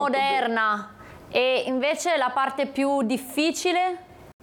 moderna. E invece la parte più difficile?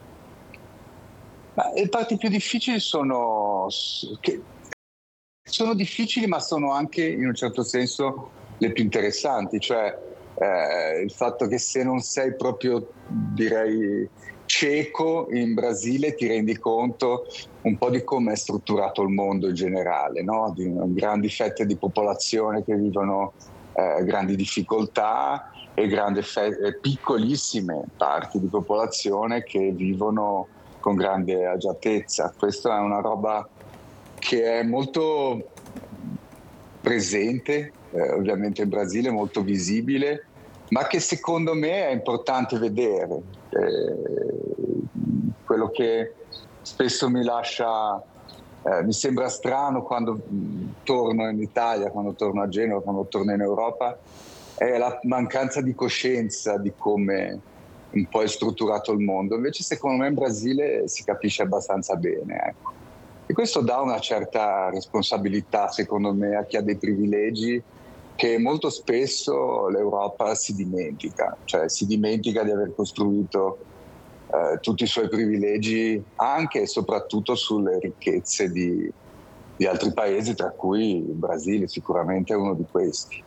Le parti più difficili sono difficili, ma sono anche in un certo senso le più interessanti, cioè il fatto che se non sei proprio, direi, cieco in Brasile ti rendi conto un po' di come è strutturato il mondo in generale, no? Di grandi fette di popolazione che vivono grandi difficoltà e piccolissime parti di popolazione che vivono con grande agiatezza. Questa è una roba che è molto presente, ovviamente in Brasile, molto visibile, ma che secondo me è importante vedere. Quello che spesso mi sembra strano quando torno in Italia, quando torno a Genova, quando torno in Europa, è la mancanza di coscienza di come un po' è strutturato il mondo. Invece secondo me in Brasile si capisce abbastanza bene, ecco. E questo dà una certa responsabilità, secondo me, a chi ha dei privilegi che molto spesso l'Europa si dimentica, cioè si dimentica di aver costruito tutti i suoi privilegi anche e soprattutto sulle ricchezze di altri paesi, tra cui il Brasile sicuramente è uno di questi.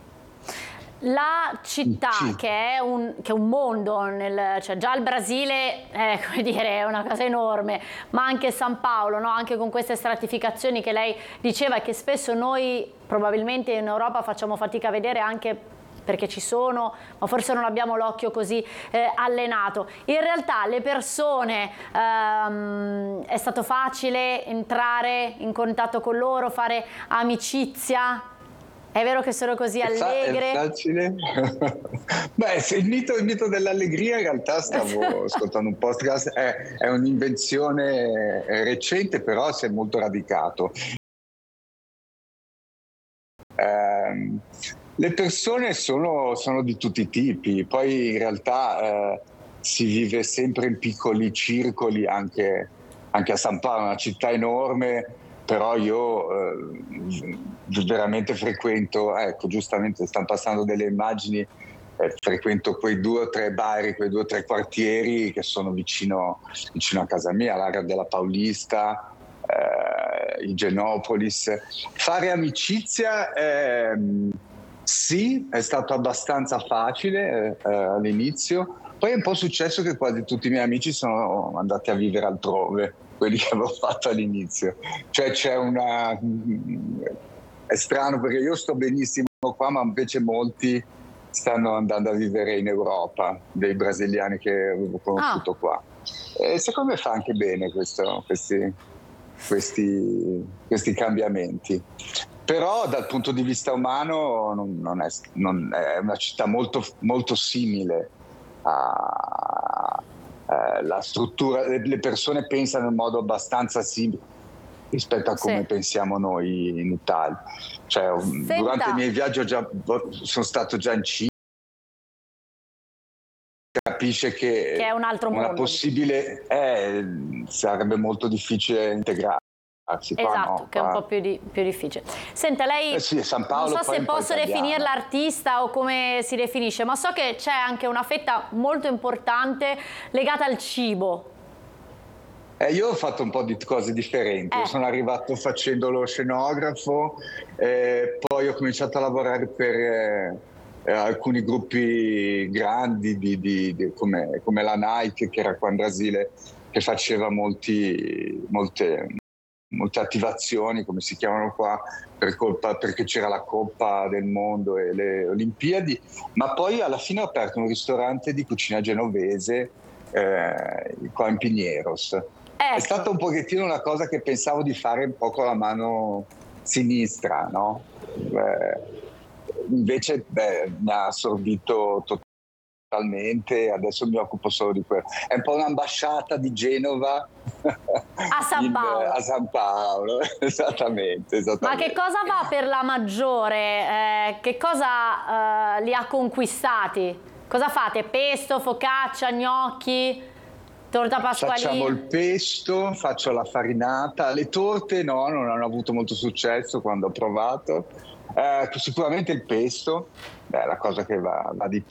La città, Sì. che è un mondo, cioè già il Brasile come dire, è una cosa enorme, ma anche San Paolo, no? Anche con queste stratificazioni che lei diceva e che spesso noi probabilmente in Europa facciamo fatica a vedere, anche perché ci sono, ma forse non abbiamo l'occhio così allenato. In realtà le persone, è stato facile entrare in contatto con loro, fare amicizia? È vero che sono così allegre? È facile? Beh, il mito dell'allegria in realtà stavo ascoltando un podcast, è un'invenzione recente, però si è molto radicato. Le persone sono di tutti i tipi, poi in realtà si vive sempre in piccoli circoli, anche a San Paolo, una città enorme, però io veramente frequento, ecco, giustamente stanno passando delle immagini, frequento quei 2 o 3 bar, quei 2 o 3 quartieri che sono vicino a casa mia, l'area della Paulista, in Genopolis. Fare amicizia sì, è stato abbastanza facile all'inizio, poi è un po' successo che quasi tutti i miei amici sono andati a vivere altrove, quelli che avevo fatto all'inizio. Cioè è strano perché io sto benissimo qua, ma invece molti stanno andando a vivere in Europa, dei brasiliani che avevo conosciuto qua. E secondo me fa anche bene questi cambiamenti. Però dal punto di vista umano non è una città molto, molto simile la struttura. Le persone pensano in modo abbastanza simile rispetto a come pensiamo noi in Italia. Cioè, durante i miei viaggi sono stato già in Cina, capisce che è un altro mondo. Una possibile sarebbe molto difficile integrarsi. Esatto, no? che è un po' più difficile. Senta, lei sì, San Paolo, non so se posso definirla artista o come si definisce, ma so che c'è anche una fetta molto importante legata al cibo. Io ho fatto un po' di cose differenti. Io sono arrivato facendo lo scenografo, poi ho cominciato a lavorare per alcuni gruppi grandi come la Nike, che era qua in Brasile, che faceva molte attivazioni, come si chiamano qua, perché c'era la Coppa del Mondo e le Olimpiadi, ma poi alla fine ho aperto un ristorante di cucina genovese qua in Pigneros. È stata un pochettino una cosa che pensavo di fare un po' con la mano sinistra, no? Invece mi ha assorbito totalmente, adesso mi occupo solo di quello. È un po' un'ambasciata di Genova a San Paolo. A San Paolo, esattamente. Ma che cosa va per la Maggiore? Che cosa li ha conquistati? Cosa fate? Pesto, focaccia, gnocchi? Torta pasqualina? Facciamo il pesto, faccio la farinata, le torte no, non hanno avuto molto successo quando ho provato. Sicuramente il pesto, è la cosa che va di